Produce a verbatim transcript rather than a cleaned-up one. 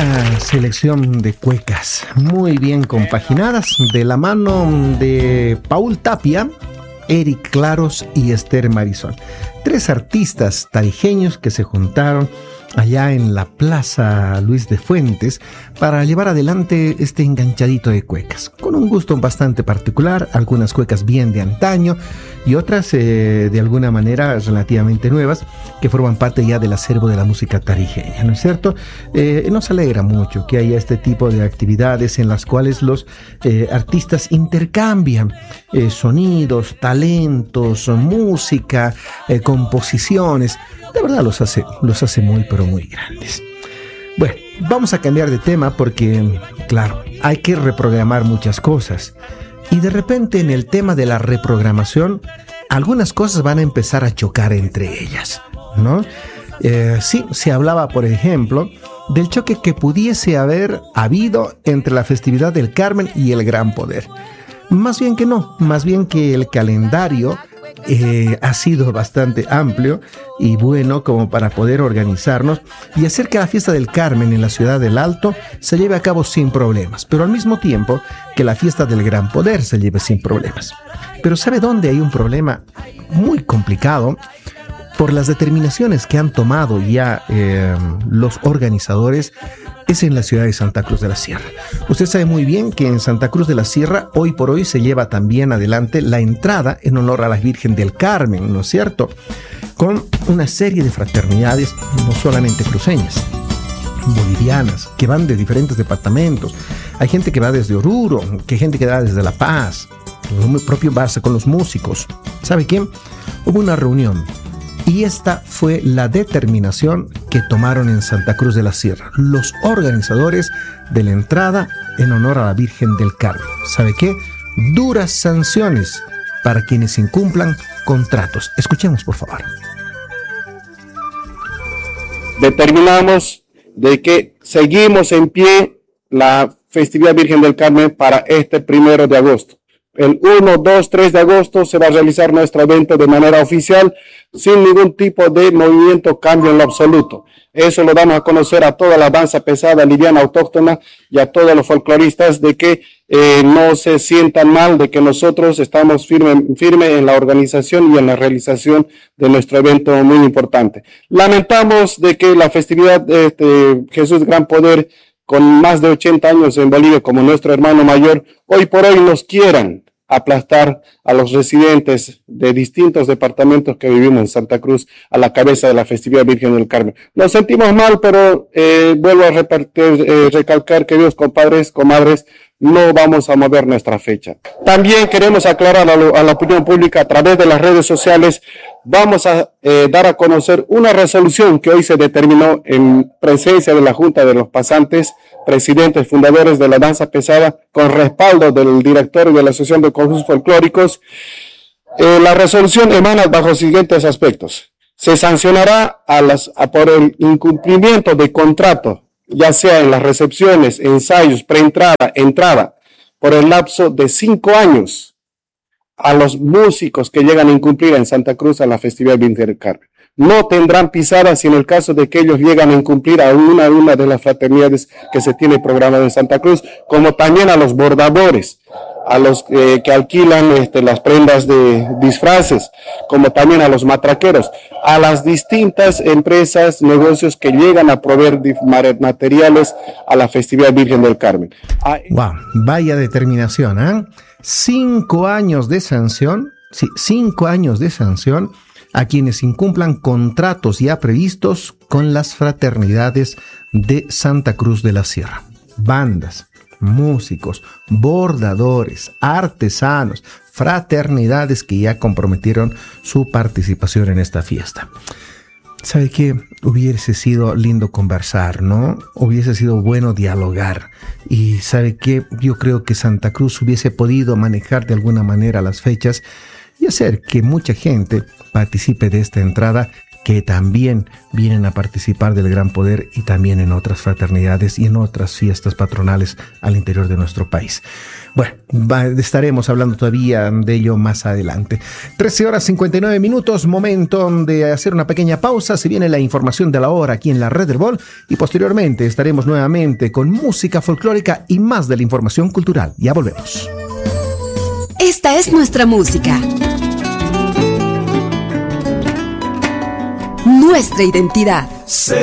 Buena selección de cuecas, muy bien compaginadas, de la mano de Paul Tapia, Eric Claros y Esther Marisol. Tres artistas tarijeños que se juntaron allá en la Plaza Luis de Fuentes para llevar adelante este enganchadito de cuecas, con un gusto bastante particular, algunas cuecas bien de antaño y otras eh, de alguna manera relativamente nuevas que forman parte ya del acervo de la música tarijeña, ¿no es cierto? Eh, nos alegra mucho que haya este tipo de actividades en las cuales los eh, artistas intercambian eh, sonidos, talentos, música, eh, composiciones. De verdad los hace, los hace muy pero muy grandes. Bueno, vamos a cambiar de tema porque, claro, hay que reprogramar muchas cosas. Y de repente en el tema de la reprogramación, algunas cosas van a empezar a chocar entre ellas, ¿no? Eh, sí, se hablaba, por ejemplo, del choque que pudiese haber habido entre la festividad del Carmen y el Gran Poder. Más bien que no, más bien que el calendario Eh, ha sido bastante amplio y bueno como para poder organizarnos y hacer que la fiesta del Carmen en la ciudad del Alto se lleve a cabo sin problemas, pero al mismo tiempo que la fiesta del Gran Poder se lleve sin problemas. Pero ¿sabe dónde hay un problema muy complicado? Por las determinaciones que han tomado ya eh, los organizadores, es en la ciudad de Santa Cruz de la Sierra. Usted sabe muy bien que en Santa Cruz de la Sierra hoy por hoy se lleva también adelante la entrada en honor a la Virgen del Carmen, ¿no es cierto? Con una serie de fraternidades, no solamente cruceñas, bolivianas, que van de diferentes departamentos. Hay gente que va desde Oruro, que hay gente que va desde La Paz, lo propio base con los músicos. ¿Sabe qué? Hubo una reunión. Y esta fue la determinación que tomaron en Santa Cruz de la Sierra los organizadores de la entrada en honor a la Virgen del Carmen. ¿Sabe qué? Duras sanciones para quienes incumplan contratos. Escuchemos, por favor. Determinamos de que seguimos en pie la festividad Virgen del Carmen para este primero de agosto. El uno, dos, tres de agosto se va a realizar nuestro evento de manera oficial, sin ningún tipo de movimiento, cambio en lo absoluto. Eso lo damos a conocer a toda la danza pesada, liviana, autóctona y a todos los folcloristas de que eh, no se sientan mal, de que nosotros estamos firmes firme en la organización y en la realización de nuestro evento muy importante. Lamentamos de que la festividad de este, Jesús Gran Poder, con más de ochenta años en Bolivia, como nuestro hermano mayor, hoy por hoy nos quieran aplastar a los residentes de distintos departamentos que vivimos en Santa Cruz a la cabeza de la festividad Virgen del Carmen. Nos sentimos mal, pero eh, vuelvo a repartir, eh, recalcar, queridos compadres, comadres, no vamos a mover nuestra fecha. También queremos aclarar a, lo, a la opinión pública a través de las redes sociales, vamos a eh, dar a conocer una resolución que hoy se determinó en presencia de la Junta de los Pasantes, presidentes fundadores de la danza pesada, con respaldo del director de la Asociación de Conjuntos Folclóricos. Eh, la resolución emana bajo los siguientes aspectos. Se sancionará a las, a por el incumplimiento de contrato, ya sea en las recepciones, ensayos, preentrada, entrada, por el lapso de cinco años a los músicos que llegan a incumplir en Santa Cruz a la festividad Virgen del Carmen. No tendrán pisadas si en el caso de que ellos llegan a incumplir a una, una de las fraternidades que se tiene programado en Santa Cruz, como también a los bordadores, a los eh, que alquilan este, las prendas de disfraces, como también a los matraqueros, a las distintas empresas, negocios que llegan a proveer materiales a la festividad Virgen del Carmen. Wow, vaya determinación, ¿eh? Cinco años de sanción, sí, cinco años de sanción a quienes incumplan contratos ya previstos con las fraternidades de Santa Cruz de la Sierra. Bandas, músicos, bordadores, artesanos, fraternidades que ya comprometieron su participación en esta fiesta. ¿Sabe qué? Hubiese sido lindo conversar, ¿no? Hubiese sido bueno dialogar. Y ¿sabe qué? Yo creo que Santa Cruz hubiese podido manejar de alguna manera las fechas y hacer que mucha gente participe de esta entrada que también vienen a participar del Gran Poder y también en otras fraternidades y en otras fiestas patronales al interior de nuestro país. Bueno, va, estaremos hablando todavía de ello más adelante. trece horas cincuenta y nueve minutos, momento de hacer una pequeña pausa. Se viene la información de la hora aquí en la Red del Bol y posteriormente estaremos nuevamente con música folclórica y más de la información cultural. Ya volvemos. Esta es nuestra música. Nuestra identidad. Se